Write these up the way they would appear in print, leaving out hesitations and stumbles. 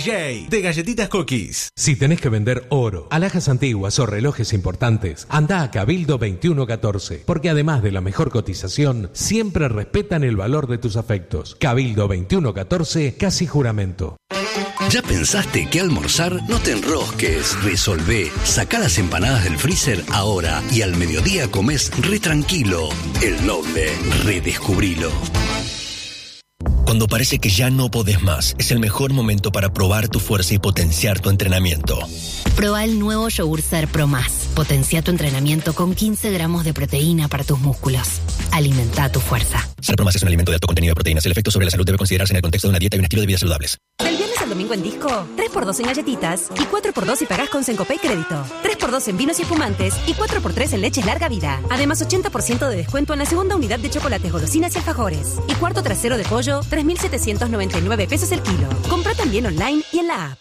DJ de Galletitas Cookies. Si tenés que vender oro, alhajas antiguas o relojes importantes, anda a Cabildo 2114, porque además de la mejor cotización, siempre respetan el valor de tus afectos. Cabildo 2114, casi juramento. ¿Ya pensaste que almorzar? No te enrosques, resolvé. Sacá las empanadas del freezer ahora y al mediodía comés re tranquilo. El Noble, redescubrilo. Cuando parece que ya no podés más, es el mejor momento para probar tu fuerza y potenciar tu entrenamiento. Proba el nuevo Yogur Ser Pro Más. Potencia tu entrenamiento con 15 gramos de proteína para tus músculos. Alimenta tu fuerza. Ser Pro Más es un alimento de alto contenido de proteínas. El efecto sobre la salud debe considerarse en el contexto de una dieta y un estilo de vida saludables. Del viernes al domingo en Disco, 3x2 en galletitas y 4x2 si pagás con Sencopay Crédito. 3x2 en vinos y espumantes y 4x3 en leches larga vida. Además, 80% de descuento en la segunda unidad de chocolates, golosinas y alfajores. Y cuarto trasero de pollo, 3.799 pesos el kilo. Compra también online y en la app.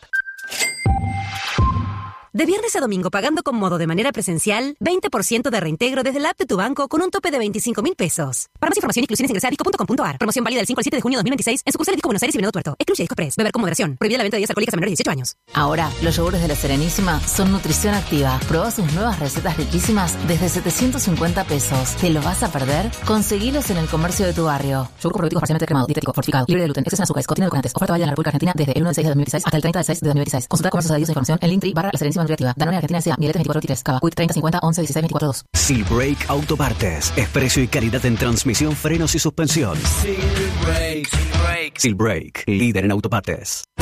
De viernes a domingo pagando con Modo de manera presencial, 20% de reintegro desde la app de tu banco con un tope de 25.000 pesos. Para más información, inclusiones, ingresa a disco.com.ar. Promoción válida del 5 al 7 de junio de 2026 en sucursales Disco Buenos Aires y Venado Tuerto. Excluye Disco Press. Beber con moderación. Prohibida la venta de bebidas alcohólicas a menores de 18 años. Ahora, los yogures de La Serenísima son nutrición activa. Probá sus nuevas recetas riquísimas desde 750 pesos. ¿Te los vas a perder? Conseguilos en el comercio de tu barrio. Yogur probiótico parcialmente cremado, dietético, fortificado, libre de gluten, exceso en azúcares, contiene edulcorantes. Oferta válida en la República Argentina desde el 1 del 6 de 2016 hasta el 30 del 6 de 2016. Consulta comercios adheridos e información en Linktree/La Serenísima Nutriactiva. Danone Argentina S.A. Miletes 2423. Cava. Quick 30 50 11 16 24 2. Silbrake Autopartes. Exprecio y calidad en transmisión, frenos y suspensión. Silbrake. Líder en autopartes.